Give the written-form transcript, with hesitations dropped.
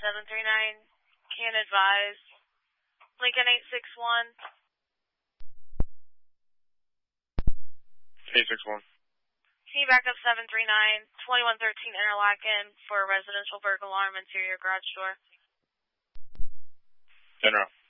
739, can advise. Lincoln 861. 861. Can you back up 739, 2113 Interlaken for a residential burglar alarm interior garage door? General.